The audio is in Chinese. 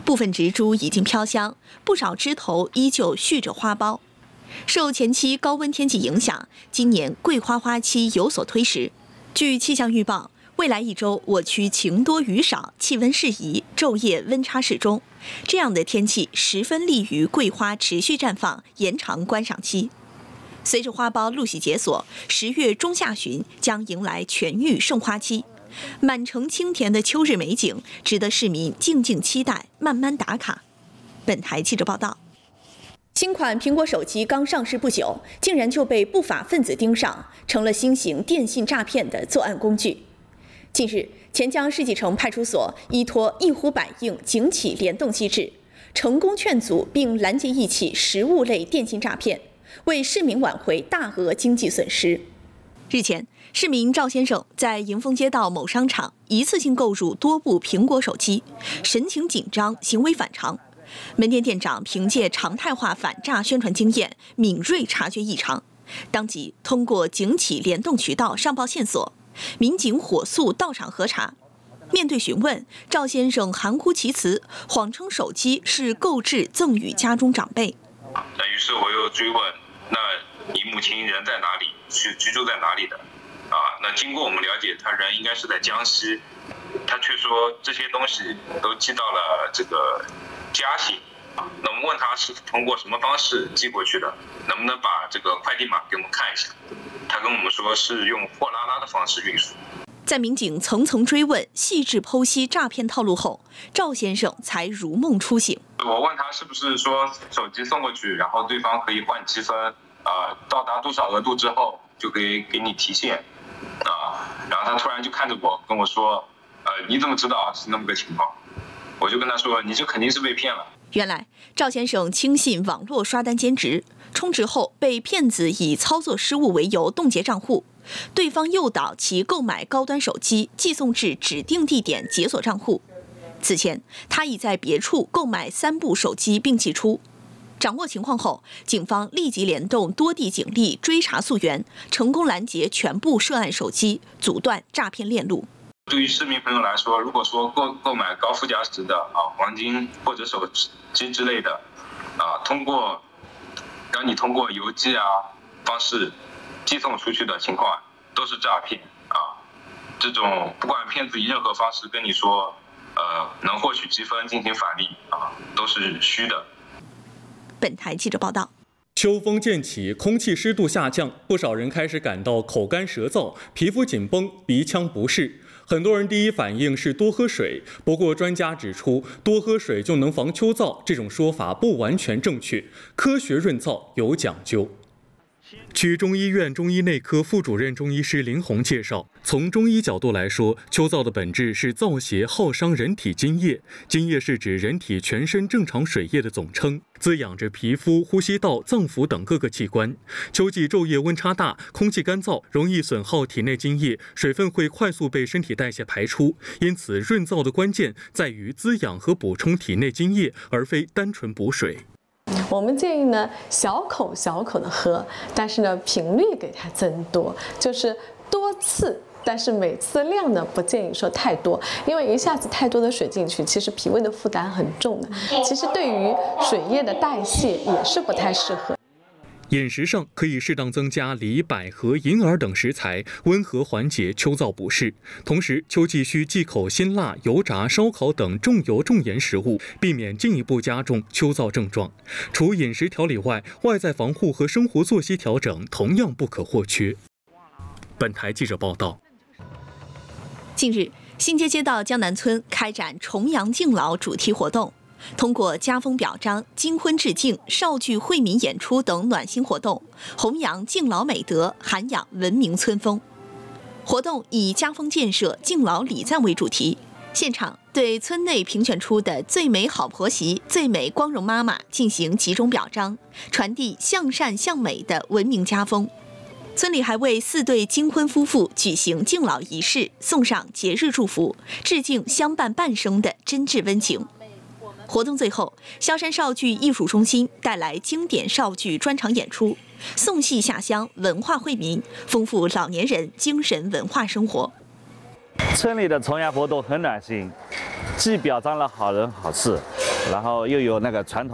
部分植株已经飘香，不少枝头依旧续着花苞。受前期高温天气影响，今年桂花花期有所推迟。据气象预报，未来1周我区晴多雨少，气温适宜，昼夜温差适中。这样的天气十分利于桂花持续绽放，延长观赏期。随着花苞陆续解锁，10月中下旬将迎来全域盛花期。满城清甜的秋日美景，值得市民静静期待，慢慢打卡。本台记者报道。新款苹果手机刚上市不久，竟然就被不法分子盯上，成了新型电信诈骗的作案工具。近日，钱江世纪城派出所依托一呼百应警企联动机制，成功劝阻并拦截一起实物类电信诈骗，为市民挽回大额经济损失。日前，市民赵先生在迎丰街道某商场一次性购入多部苹果手机，神情紧张，行为反常。门店店长凭借常态化反诈宣传经验，敏锐察觉异常，当即通过警企联动渠道上报线索，民警火速到场核查。面对询问，赵先生含糊其辞，谎称手机是购置赠与家中长辈。 于是我又追问，那你母亲人在哪里？是居住在哪里的？那经过我们了解，他人应该是在江西，他却说这些东西都寄到了这个嘉兴。那我们问他是通过什么方式寄过去的，能不能把这个快递码给我们看一下？他跟我们说是用货拉拉的方式运输。 在民警层层追问、细致剖析诈骗套路后，赵先生才如梦初醒。 我问他是不是说手机送过去，然后对方可以换积分，到达多少额度之后就可以给你提现，然后他突然就看着我跟我说，你怎么知道是那么个情况？我就跟他说，你这肯定是被骗了。 原来赵先生轻信网络刷单兼职，充值后被骗子以操作失误为由冻结账户，对方诱导其购买高端手机，寄送至指定地点解锁账户。此前他已在别处购买3部手机并寄出。掌握情况后，警方立即联动多地警力追查溯源，成功拦截全部涉案手机，阻断诈骗链路。 对于市民朋友来说，如果说购买高附加值的黄金或者手机之类的，让你通过邮寄方式寄送出去的情况，都是诈骗这种不管骗子以任何方式跟你说，能获取积分进行返利都是虚的。 本台记者报道。 秋风渐起，空气湿度下降，不少人开始感到口干舌燥、皮肤紧绷、鼻腔不适。很多人第一反应是多喝水，不过专家指出，多喝水就能防秋燥，这种说法不完全正确。科学润燥有讲究。区中医院中医内科副主任中医师林红介绍，从中医角度来说，秋燥的本质是燥邪耗伤人体津液，津液是指人体全身正常水液的总称，滋养着皮肤、呼吸道、脏腑等各个器官。秋季昼夜温差大，空气干燥，容易损耗体内津液，水分会快速被身体代谢排出，因此润燥的关键在于滋养和补充体内津液，而非单纯补水。 我们建议呢，小口小口的喝，但是呢，频率给它增多，就是多次，但是每次量呢，不建议说太多，因为一下子太多的水进去，其实脾胃的负担很重的，其实对于水液的代谢也是不太适合。 饮食上可以适当增加梨、百合、银耳等食材，温和缓解秋燥不适。同时，秋季需忌口辛辣、油炸、烧烤等重油重盐食物，避免进一步加重秋燥症状。除饮食调理外，外在防护和生活作息调整同样不可或缺。本台记者报道。 近日，新街街道江南村开展重阳敬老主题活动。通过家风表彰、金婚致敬、少剧惠民演出等暖心活动，弘扬敬老美德，涵养文明村风。活动以家风建设、敬老礼赞为主题，现场对村内评选出的最美好婆媳、最美光荣妈妈进行集中表彰，传递向善向美的文明家风。村里还为4对金婚夫妇举行敬老仪式，送上节日祝福，致敬相伴半生的真挚温情。活动最后，萧山少剧艺术中心带来经典少剧专场演出，送戏下乡，文化惠民，丰富老年人精神文化生活。 村里的重阳活动很暖心， 既表彰了好人好事，然后又有那个传统